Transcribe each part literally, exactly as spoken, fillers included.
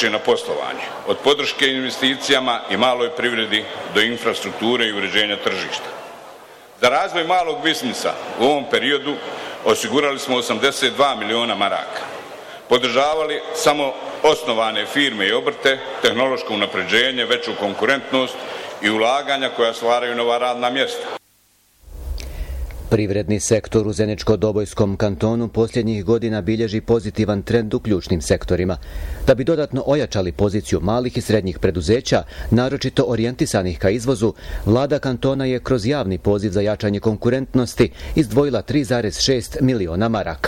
utiče na poslovanje, od podrške investicijama i maloj privredi do infrastrukture i uređenja tržišta. Za razvoj malog biznisa u ovom periodu osigurali smo osamdeset dva miliona maraka, podržavali samo osnovane firme i obrte, tehnološko unapređenje, veću konkurentnost i ulaganja koja stvaraju nova radna mjesta. Privredni sektor u Zeničko-Dobojskom kantonu posljednjih godina bilježi pozitivan trend u ključnim sektorima. Da bi dodatno ojačali poziciju malih i srednjih preduzeća, naročito orijentisanih ka izvozu, vlada kantona je kroz javni poziv za jačanje konkurentnosti izdvojila tri zarez šest miliona maraka.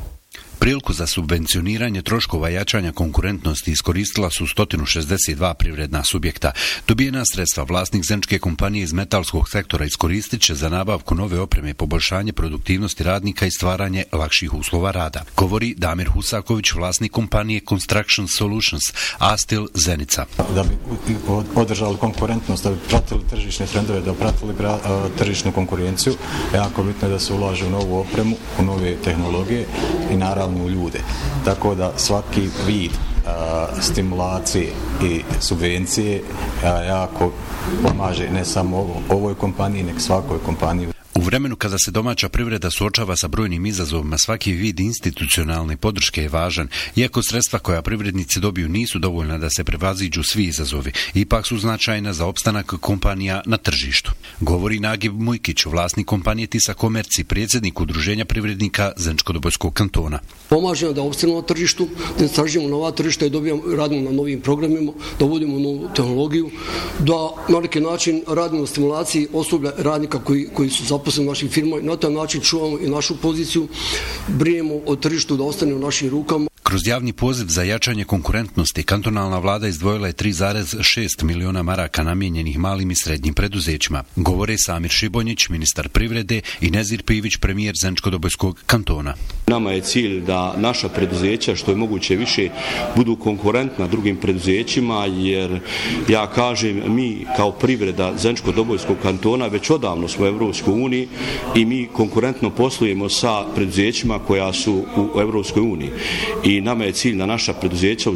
Priliku za subvencioniranje troškova jačanja konkurentnosti iskoristila su sto šezdeset dva privredna subjekta. Dobijena sredstva vlasnik zeničke kompanije iz metalskog sektora iskoristit će za nabavku nove opreme, poboljšanje produktivnosti radnika i stvaranje lakših uslova rada, govori Damir Husaković, vlasnik kompanije Construction Solutions, Astil Zenica. Da bi održali konkurentnost, da bi pratili tržišne trendove, da bi pratili tržišnu konkurenciju, jako bitno je da se ulaže u novu opremu, u nove tehnologije i naravno u ljude. Tako da svaki vid a, stimulacije i subvencije a, jako pomaže ne samo ovo, ovoj kompaniji, nek svakoj kompaniji. U vremenu kada se domaća privreda suočava sa brojnim izazovima, svaki vid institucionalne podrške je važan. Iako sredstva koja privrednici dobiju nisu dovoljna da se prevaziđu svi izazovi, ipak su značajna za opstanak kompanija na tržištu. Govori Nagib Mujkić, vlasnik kompanije Tisa Komerci, predsjednik Udruženja privrednika Zeničko-Dobojskog kantona. Pomažemo da opstanemo na tržištu, da istražujemo nova tržišta i dobijamo, radimo na novim programima, da uvodimo novu tehnologiju, da na neki način radimo na stimulaciji osoblja radnika koji, koji su zaposleni u našim firmama. Na taj način čuvamo i našu poziciju, brijemo o tržištu da ostane u našim rukama. Kroz javni poziv za jačanje konkurentnosti, kantonalna vlada izdvojila je tri zarez šest miliona maraka namijenjenih malim i srednjim preduzećima. Govore Samir Šibonjić, ministar privrede, i Nezir Pivić, premijer Zeničko-Dobojskog kantona. Nama je cilj da naša preduzeća što je moguće više budu konkurentna drugim preduzećima, jer ja kažem, mi kao privreda Zeničko-Dobojskog kantona već odavno smo u Evropskoj uniji i mi konkurentno poslujemo sa preduzećima koja su u Evropskoj uniji. I nama je cilj da naša preduzeća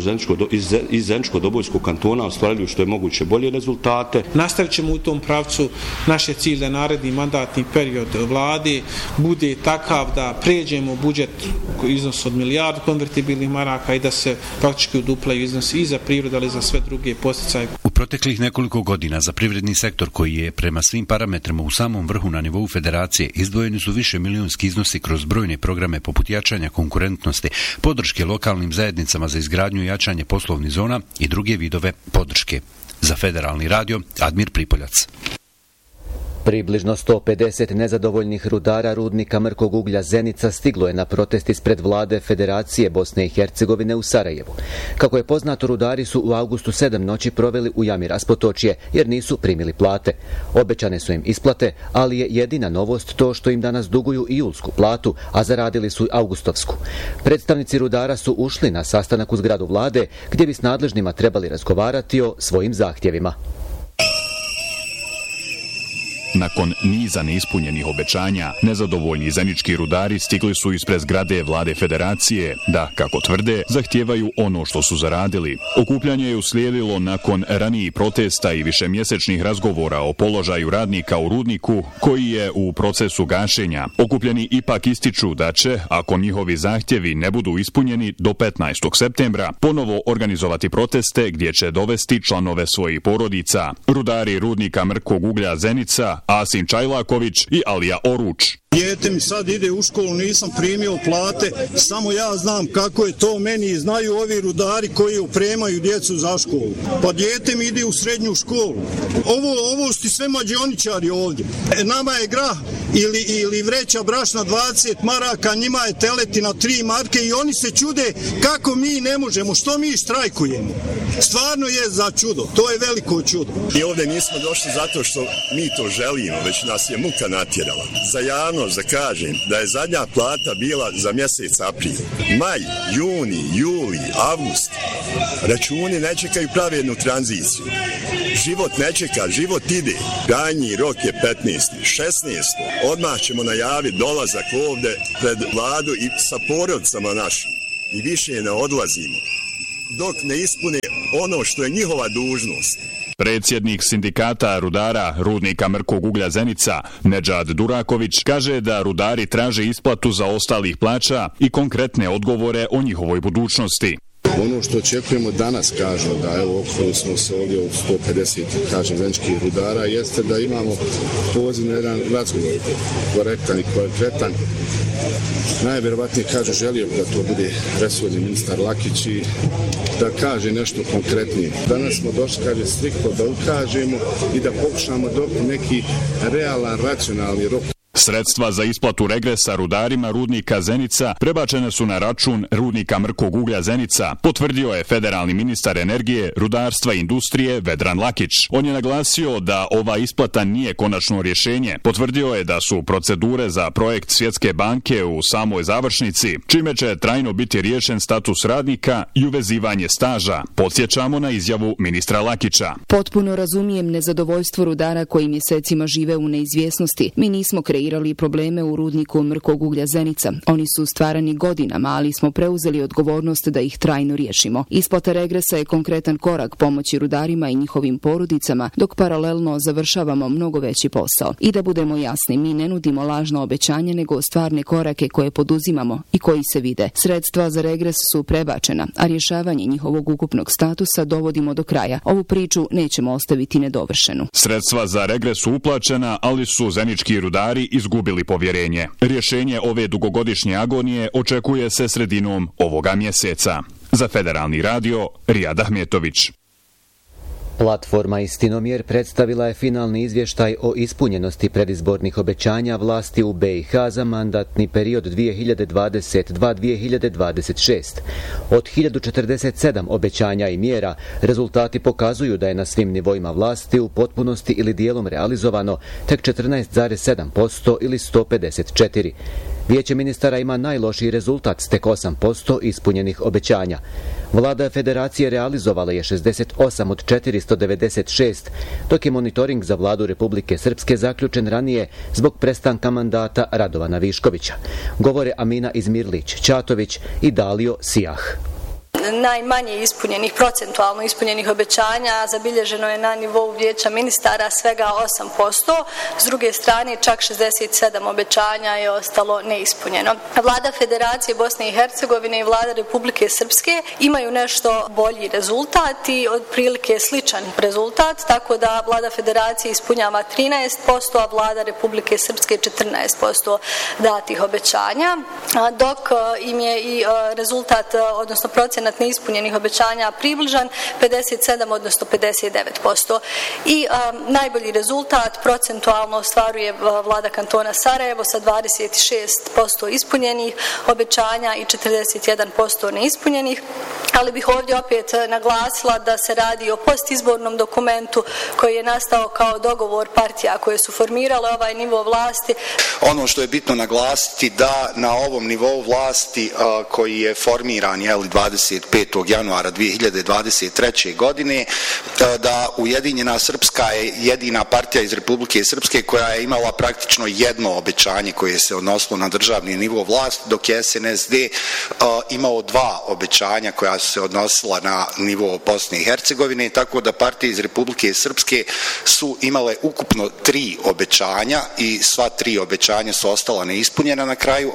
iz Zeničko-Dobojskog kantona ostvaruju što je moguće bolje rezultate. Nastavit ćemo u tom pravcu. Naš je cilj da naredni mandatni period vlade bude takav da pređemo budžet iznos od milijardu konvertibilnih maraka i da se praktički uduplaju iznosi i za privredu, ali i za sve druge podsticaje. U proteklih nekoliko godina za privredni sektor, koji je prema svim parametrima u samom vrhu na nivou federacije, izdvojeni su više milionski iznosi kroz brojne programe poput jačanja konkurentnosti, podrške lokalnim zajednicama za izgradnju i jačanje poslovnih zona i druge vidove podrške. Za Federalni radio, Admir Pripoljac. Približno sto pedeset nezadovoljnih rudara rudnika mrkog uglja Zenica stiglo je na protest ispred vlade Federacije Bosne i Hercegovine u Sarajevu. Kako je poznato, rudari su u avgustu sedam noći proveli u jami Raspotočje jer nisu primili plate. Obećane su im isplate, ali je jedina novost to što im danas duguju i julsku platu, a zaradili su augustovsku. Predstavnici rudara su ušli na sastanak u zgradu vlade gdje bi s nadležnima trebali razgovarati o svojim zahtjevima. Nakon niza neispunjenih obećanja, nezadovoljni zenički rudari stigli su ispred zgrade vlade Federacije da, kako tvrde, zahtijevaju ono što su zaradili. Okupljanje je uslijedilo nakon ranijih protesta i višemjesečnih razgovora o položaju radnika u rudniku, koji je u procesu gašenja. Okupljeni ipak ističu da će, ako njihovi zahtjevi ne budu ispunjeni do petnaestog septembra, ponovo organizovati proteste gdje će dovesti članove svojih porodica. Rudari rudnika mrkog uglja Zenica, Asim Čajlaković i Alija Oruč. Dijete mi sad ide u školu, nisam primio plate, samo ja znam kako je to, meni znaju ovi rudari koji upremaju djecu za školu. Pa dijete mi ide u srednju školu. Ovo, ovo su sve mađioničari ovdje. Nama je grah ili, ili vreća brašna dvadeset maraka, njima je teletina tri marke i oni se čude kako mi ne možemo, što mi štrajkujemo. Stvarno je za čudo, to je veliko čudo. I ovdje nismo došli zato što mi to želimo, već nas je muka natjerala. Za javno da kažem da je zadnja plata bila za mjesec april. Maj, juni, juli, avgust. Računi ne čekaju pravednu tranziciju. Život ne čeka, život ide. Krajnji rok je petnaesti šesnaesti Odmah ćemo najaviti dolazak ovdje pred vladu i sa porodicama našim. I više ne odlazimo. dok ne ispune ono što je njihova dužnost. Predsjednik sindikata rudara rudnika Mrkog uglja Zenica, Nedžad Duraković, kaže da rudari traže isplatu za ostalih plaća i konkretne odgovore o njihovoj budućnosti. Ono što očekujemo danas, kažu da evo okupili smo se ovdje od sto pedeset, kažem, zeničkih rudara, jeste da imamo poziv na jedan razgovor, korektan i konkretan. Najvjerovatnije, kaže, želio da to bude resorni ministar Lakić i da kaže nešto konkretnije. Danas smo došli, kaže, striktno da ukažemo i da pokušamo dobiti neki realan, racionalni rok. Sredstva za isplatu regresa rudarima rudnika Zenica prebačene su na račun rudnika Mrkog uglja Zenica, potvrdio je federalni ministar energije, rudarstva i industrije Vedran Lakić. On je naglasio da ova isplata nije konačno rješenje. Potvrdio je da su procedure za projekt Svjetske banke u samoj završnici, čime će trajno biti riješen status radnika i uvezivanje staža. Podsjećamo na izjavu ministra Lakića. Potpuno razumijem nezadovoljstvo rudara koji mjesecima žive u neizvjesnosti. Mi nismo kreirali probleme u rudniku Mrkog uglja Zenica. Oni su stvarani godinama, ali smo preuzeli odgovornost da ih trajno riješimo. Isplata regresa je konkretan korak pomoći rudarima i njihovim porodicama, dok paralelno završavamo mnogo veći posao. I da budemo jasni, mi ne nudimo lažna obećanja, nego stvarne korake koje poduzimamo i koji se vide. Sredstva za regres su prebačena, a rješavanje njihovog ukupnog statusa dovodimo do kraja. Ovu priču nećemo ostaviti nedovršenu. Sredstva za regres su uplaćena, ali su zenički rudari izgubili povjerenje. Rješenje ove dugogodišnje agonije očekuje se sredinom ovoga mjeseca. Za Federalni radio, Rijad Ahmetović. Platforma Istinomjer predstavila je finalni izvještaj o ispunjenosti predizbornih obećanja vlasti u B i H za mandatni period dvije hiljade dvadeset dva do dvije hiljade dvadeset šest. Od hiljadu četrdeset sedam obećanja i mjera, rezultati pokazuju da je na svim nivoima vlasti u potpunosti ili dijelom realizovano tek četrnaest zarez sedam posto ili sto pedeset četiri. Vijeće ministara ima najlošiji rezultat s tek osam posto ispunjenih obećanja. Vlada Federacije realizovala je šezdeset osam od četiristo devedeset šest, dok je monitoring za vladu Republike Srpske zaključen ranije zbog prestanka mandata Radovana Viškovića. Govore Amina Izmirlić-Ćatović i Dalio Sijah. Najmanje ispunjenih, procentualno ispunjenih obećanja zabilježeno je na nivou vijeća ministara svega osam posto. S druge strane, čak šezdeset sedam obećanja je ostalo neispunjeno. Vlada Federacije Bosne i Hercegovine i vlada Republike Srpske imaju nešto bolji rezultat i otprilike sličan rezultat, tako da vlada Federacije ispunjava trinaest posto, a vlada Republike Srpske četrnaest posto datih obećanja, dok im je i rezultat, odnosno procenat neispunjenih obećanja približan, pedeset sedam odnosno pedeset devet posto. I a, najbolji rezultat procentualno ostvaruje vlada kantona Sarajevo sa dvadeset šest posto ispunjenih obećanja i četrdeset jedan posto neispunjenih, ali bih ovdje opet naglasila da se radi o postizbornom dokumentu koji je nastao kao dogovor partija koje su formirale ovaj nivo vlasti. Ono što je bitno naglasiti da na ovom nivou vlasti a, koji je formiran je li dvadeset petog januara dvije hiljade dvadeset treće. godine, da Ujedinjena Srpska je jedina partija iz Republike Srpske koja je imala praktično jedno obećanje koje se odnosilo na državni nivo vlasti, dok je S N S D imao dva obećanja koja su se odnosila na nivo Bosne i Hercegovine, tako da partije iz Republike Srpske su imale ukupno tri obećanja i sva tri obećanja su ostala neispunjena na kraju.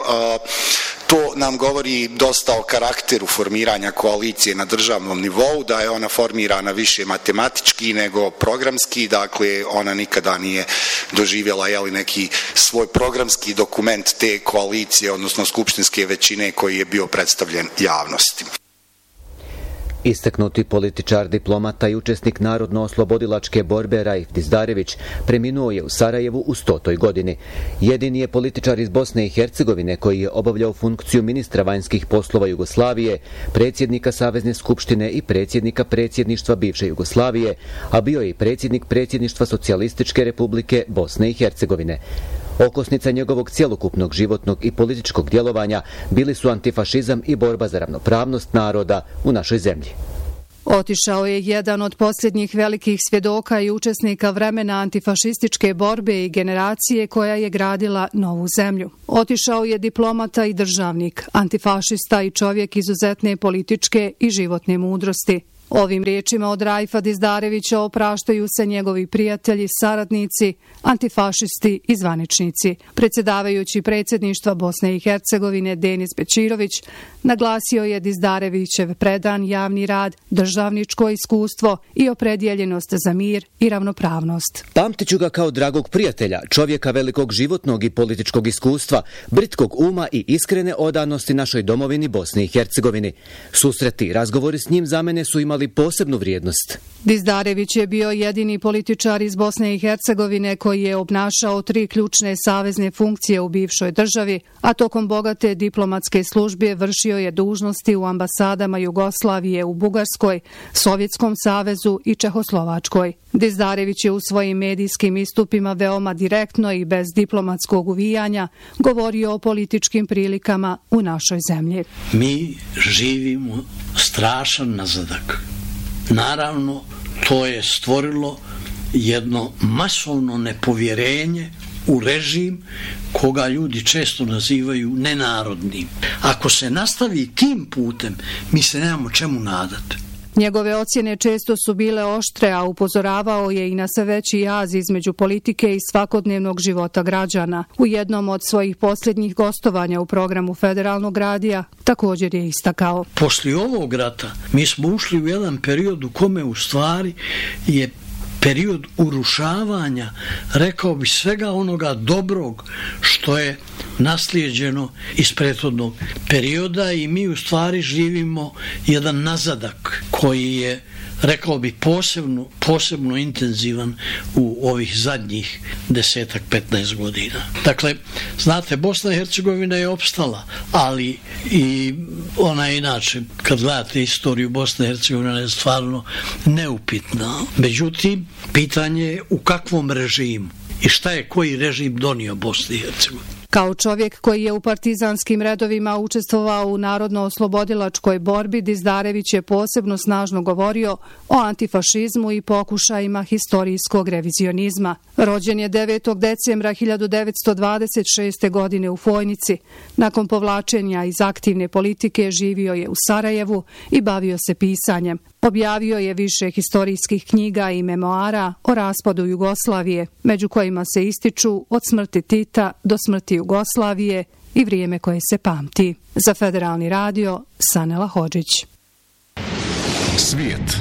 To nam govori dosta o karakteru formiranja koalicije na državnom nivou, da je ona formirana više matematički nego programski, dakle ona nikada nije doživjela jeli, neki svoj programski dokument te koalicije, odnosno skupštinske većine koji je bio predstavljen javnosti. Istaknuti političar, diplomata i učesnik narodno-oslobodilačke borbe Raif Dizdarević preminuo je u Sarajevu u stotoj godini. Jedini je političar iz Bosne i Hercegovine koji je obavljao funkciju ministra vanjskih poslova Jugoslavije, predsjednika Savezne skupštine i predsjednika predsjedništva bivše Jugoslavije, a bio je i predsjednik predsjedništva Socijalističke republike Bosne i Hercegovine. Okosnica njegovog cjelokupnog životnog i političkog djelovanja bili su antifašizam i borba za ravnopravnost naroda u našoj zemlji. Otišao je jedan od posljednjih velikih svjedoka i učesnika vremena antifašističke borbe i generacije koja je gradila novu zemlju. Otišao je diplomata i državnik, antifašista i čovjek izuzetne političke i životne mudrosti. Ovim riječima od Raifa Dizdarevića opraštaju se njegovi prijatelji, saradnici, antifašisti i zvaničnici. Predsjedavajući predsjedništva Bosne i Hercegovine Denis Bećirović naglasio je Dizdarevićev predan javni rad, državničko iskustvo i opredjeljenost za mir i ravnopravnost. Pamtit ću ga kao dragog prijatelja, čovjeka velikog životnog i političkog iskustva, britkog uma i iskrene odanosti našoj domovini Bosni i Hercegovini. Susreti i razgovori s njim za mene su imali posebnu vrijednost. Dizdarević je bio jedini političar iz Bosne i Hercegovine koji je obnašao tri ključne savezne funkcije u bivšoj državi, a tokom bogate diplomatske službe vršio je dužnosti u ambasadama Jugoslavije u Bugarskoj, Sovjetskom savezu i Čehoslovačkoj. Dizdarević je u svojim medijskim istupima veoma direktno i bez diplomatskog uvijanja govorio o političkim prilikama u našoj zemlji. Mi živimo strašan nazadak. Naravno, to je stvorilo jedno masovno nepovjerenje u režim koga ljudi često nazivaju nenarodnim. Ako se nastavi tim putem, mi se nemamo čemu nadati. Njegove ocjene često su bile oštre, a upozoravao je i na sve veći jaz između politike i svakodnevnog života građana. U jednom od svojih posljednjih gostovanja u programu Federalnog radija također je istakao: poslije ovog rata mi smo ušli u jedan period u kome u stvari je period urušavanja, rekao bi, svega onoga dobrog što je naslijeđeno iz prethodnog perioda i mi u stvari živimo jedan nazadak koji je, rekao bi, posebno, posebno intenzivan u ovih zadnjih desetak, petnaest godina. Dakle, znate, Bosna i Hercegovina je opstala, ali i ona inače, kad gledate istoriju Bosne i Hercegovine, je stvarno neupitna. Međutim, pitanje je u kakvom režimu i šta je koji režim donio Bosni i Hercegovini. Kao čovjek koji je u partizanskim redovima učestvovao u narodno-oslobodilačkoj borbi, Dizdarević je posebno snažno govorio o antifašizmu i pokušajima historijskog revizionizma. Rođen je devetog decembra hiljadu devetsto dvadeset šeste. godine u Fojnici. Nakon povlačenja iz aktivne politike živio je u Sarajevu i bavio se pisanjem. Objavio je više historijskih knjiga i memoara o raspadu Jugoslavije, među kojima se ističu Od smrti Tita do smrti Jugoslavije i Vrijeme koje se pamti. Za Federalni radio, Sanela Hodžić. Svijet.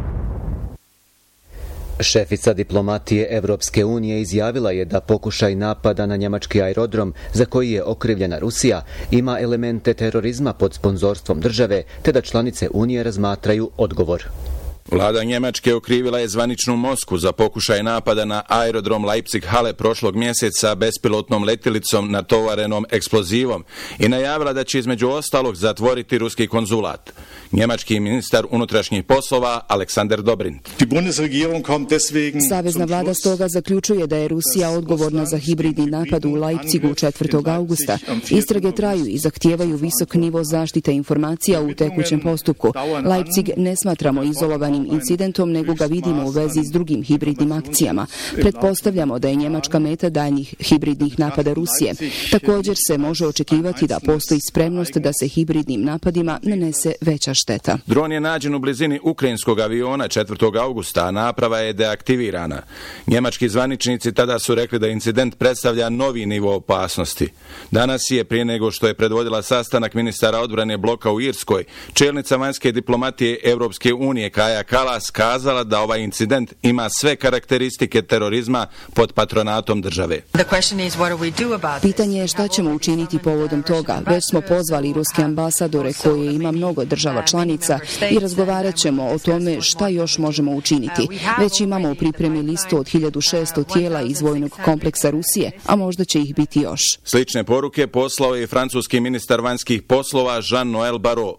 Šefica diplomatije Evropske unije izjavila je da pokušaj napada na njemački aerodrom za koji je okrivljena Rusija ima elemente terorizma pod sponzorstvom države, te da članice Unije razmatraju odgovor. Vlada Njemačke okrivila je zvaničnu Moskvu za pokušaj napada na aerodrom Leipzig-Halle prošlog mjeseca bespilotnom letjelicom natovarenom eksplozivom i najavila da će između ostalog zatvoriti ruski konzulat. Njemački ministar unutrašnjih poslova Aleksander Dobrindt. Savezna vlada stoga zaključuje da je Rusija odgovorna za hibridni napad u Leipzigu četvrtog augusta. Istrage traju i zahtijevaju visok nivo zaštite informacija u tekućem postupku. Leipzig ne smatramo izolovanim incidentom, nego ga vidimo u vezi s drugim hibridnim akcijama. Pretpostavljamo da je Njemačka meta daljnjih hibridnih napada Rusije. Također se može očekivati da postoji spremnost da se hibridnim napadima nanese veća šteta. Dron je nađen u blizini ukrajinskog aviona četvrtog augusta, a naprava je deaktivirana. Njemački zvaničnici tada su rekli da incident predstavlja novi nivo opasnosti. Danas je, prije nego što je predvodila sastanak ministara odbrane bloka u Irskoj, čelnica vanjske diplomatije Evropske unije Kaja Kallas kazala da ovaj incident ima sve karakteristike terorizma pod patronatom države. Pitanje je šta ćemo učiniti povodom toga. Već smo pozvali ruske ambasadore koje ima mnogo država članica i razgovarat ćemo o tome šta još možemo učiniti. Već imamo u pripremi listu od hiljadu šesto tijela iz vojnog kompleksa Rusije, a možda će ih biti još. Slične poruke poslao je francuski ministar vanjskih poslova Jean-Noël Barrot.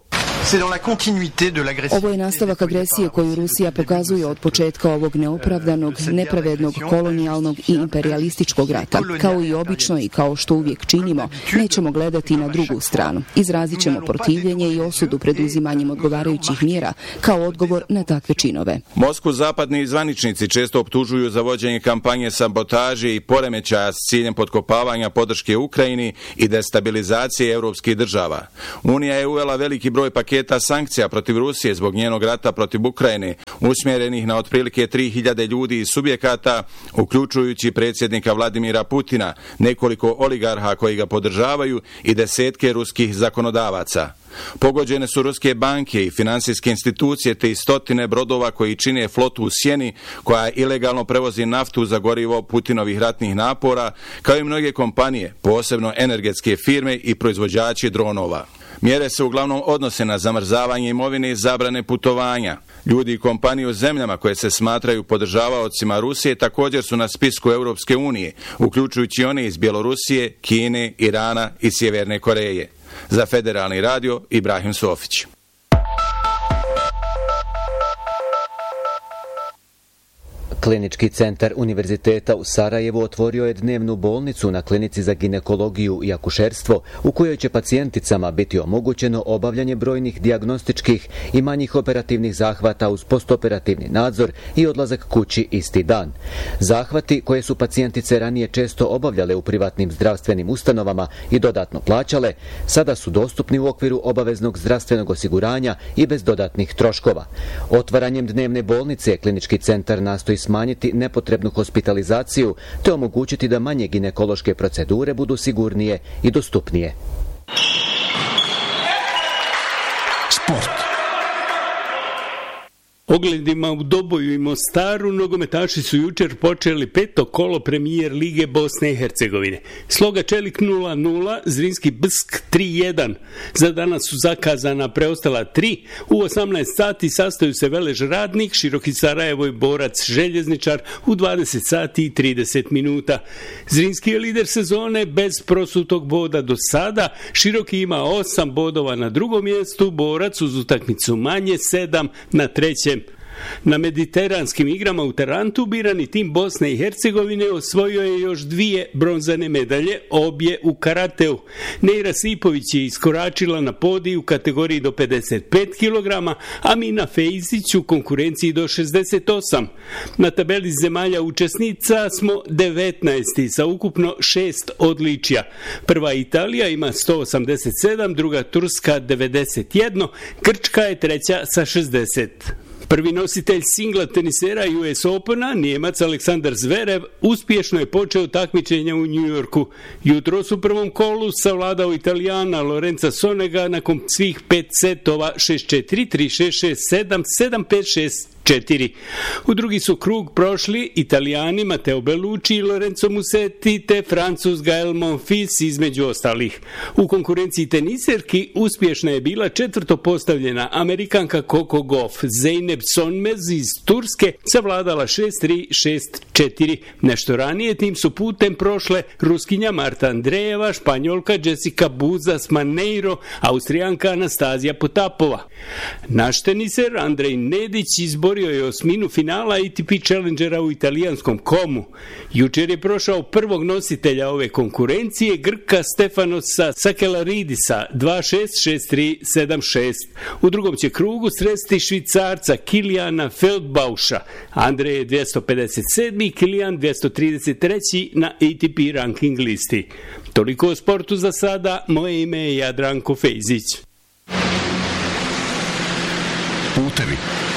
Ovo je nastavak agresije koju Rusija pokazuje od početka ovog neopravdanog, nepravednog, kolonijalnog i imperialističkog rata. Kao i obično i kao što uvijek činimo, nećemo gledati na drugu stranu. Izrazit ćemo protivljenje i osudu pred uzimanjem odgovarajućih mjera kao odgovor na takve činove. Moskvu zapadni zvaničnici često optužuju za vođenje kampanje sabotaže i poremećaja s ciljem potkopavanja podrške Ukrajini i destabilizacije europskih država. Unija je uvela veliki broj paketa sankcija protiv Rusije zbog njenog rata protiv Ukrajine, usmjerenih na otprilike tri hiljade ljudi i subjekata, uključujući predsjednika Vladimira Putina, nekoliko oligarha koji ga podržavaju i desetke ruskih zakonodavaca. Pogođene su ruske banke i finansijske institucije te i stotine brodova koji čine flotu u sjeni koja ilegalno prevozi naftu za gorivo Putinovih ratnih napora, kao i mnoge kompanije, posebno energetske firme i proizvođači dronova. Mjere se uglavnom odnose na zamrzavanje imovine i zabrane putovanja. Ljudi i kompanije u zemljama koje se smatraju podržavaocima Rusije također su na spisku Europske unije, uključujući one iz Bjelorusije, Kine, Irana i Sjeverne Koreje. Za Federalni radio, Ibrahim Sofić. Klinički centar Univerziteta u Sarajevu otvorio je dnevnu bolnicu na klinici za ginekologiju i akušerstvo, u kojoj će pacijenticama biti omogućeno obavljanje brojnih dijagnostičkih i manjih operativnih zahvata uz postoperativni nadzor i odlazak kući isti dan. Zahvati koje su pacijentice ranije često obavljale u privatnim zdravstvenim ustanovama i dodatno plaćale, sada su dostupni u okviru obaveznog zdravstvenog osiguranja i bez dodatnih troškova. Otvaranjem dnevne bolnice klinički centar nastoji smanjiti nepotrebnu hospitalizaciju te omogućiti da manje ginekološke procedure budu sigurnije i dostupnije. Sport. Ogledima u Doboju i Mostaru nogometaši su jučer počeli peto kolo premijer Lige Bosne i Hercegovine. Sloga Čelik nula nula, Zrinski Bsk tri jedan. Za danas su zakazana preostala tri. U osamnaest sati sastaju se Velež Radnik, Široki Sarajevo i Borac Željezničar u dvadeset sati i trideset minuta. Zrinski je lider sezone bez prosutog boda do sada. Široki ima osam bodova na drugom mjestu, Borac uz utakmicu manje sedam na trećem. Na mediteranskim igrama u Tarantu birani tim Bosne i Hercegovine osvojio je još dvije bronzane medalje, obje u karateu. Neira Sipović je iskoračila na podij u kategoriji do pedeset pet kilograma, a Mina Fejzić u konkurenciji do šezdeset osam. Na tabeli zemalja učesnica smo devetnaesti sa ukupno šest odličja. Prva Italija ima sto osamdeset sedam, druga Turska devedeset jedan, Grčka je treća sa šezdeset. Prvi nositelj singla tenisera U S Opena, Nijemac Aleksandar Zverev, uspješno je počeo takmičenja u New Yorku. Jutros u prvom kolu savladao Italijana Lorenza Sonega nakon svih pet setova šest četiri, tri šest, šest sedam, sedam pet, šest četiri. U drugi su krug prošli Italijani Matteo Bellucci i Lorenzo Musetti te Francuz Gael Monfils između ostalih. U konkurenciji teniserki uspješna je bila četvrto postavljena Amerikanka Coco Gauff. Zeynep Sonmez iz Turske savladala šest tri, šest četiri. Nešto ranije tim su putem prošle Ruskinja Marta Andrejeva, Španjolka Jessica Buzas Maneiro, Austrijanka Anastazija Potapova. Naš teniser Andrej Nedić izborio je osminu finala A T P Challengera u italijanskom Komu. Jučer je prošao prvog nositelja ove konkurencije, Grka Stefanosa Sakelaridisa dva šest, šest tri, sedam šest. U drugom će krugu sresti Švicarca Kilijana Feldbauša. Andrej je dvjesto pedeset sedmi, Kilijan dvjesto trideset treći na A T P ranking listi. Toliko o sportu za sada, moje ime je Jadranko Fejzić. Putevi.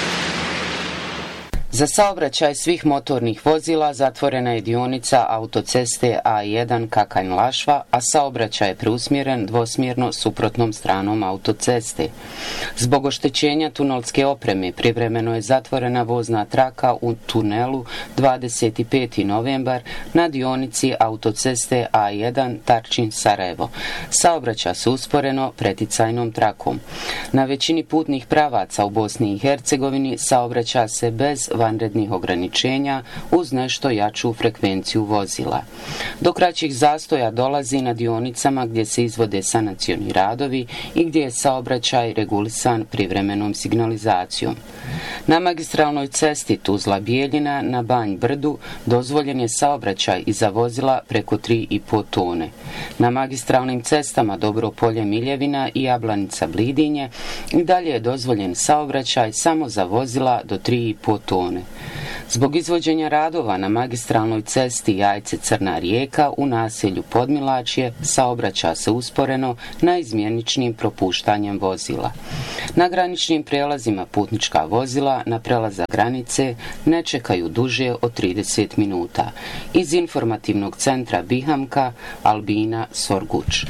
Za saobraćaj svih motornih vozila zatvorena je dionica autoceste A jedan Kakanj-Lašva, a saobraćaj je preusmjeren dvosmjerno suprotnom stranom autoceste. Zbog oštećenja tunelske opreme privremeno je zatvorena vozna traka u tunelu dvadeset peti novembar na dionici autoceste A jedan Tarčin-Sarajevo. Saobraća se usporeno preticajnom trakom. Na većini putnih pravaca u Bosni i Hercegovini saobraća se bez vanrednih vanrednih ograničenja uz nešto jaču frekvenciju vozila. Do kraćih zastoja dolazi na dionicama gdje se izvode sanacioni radovi i gdje je saobraćaj regulisan privremenom signalizacijom. Na magistralnoj cesti Tuzla-Bijeljina na Banj Brdu dozvoljen je saobraćaj i za vozila preko tri i po tone. Na magistralnim cestama Dobropolje-Miljevina i Jablanica-Blidinje i dalje je dozvoljen saobraćaj samo za vozila do tri i po tone. Zbog izvođenja radova na magistralnoj cesti Jajce-Crna Rijeka u naselju Podmilačje saobraća se usporeno na izmjeničnim propuštanjem vozila. Na graničnim prijelazima putnička vozila na prelazak granice ne čekaju duže od trideset minuta. Iz informativnog centra Bihamka, Albina Sorguč.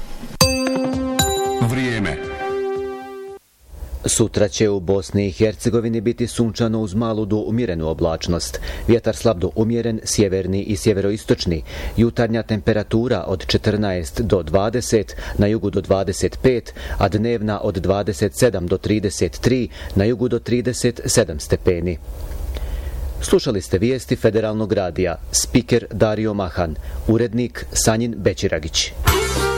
Vrijeme. Sutra će u Bosni i Hercegovini biti sunčano uz malu do umjerenu oblačnost. Vjetar slab do umjeren, sjeverni i sjeveroistočni. Jutarnja temperatura od četrnaest do dvadeset, na jugu do dvadeset pet, a dnevna od dvadeset sedam do trideset tri, na jugu do trideset sedam stepeni. Slušali ste vijesti Federalnog radija. Spiker Dario Mahan, urednik Sanjin Bećiragić.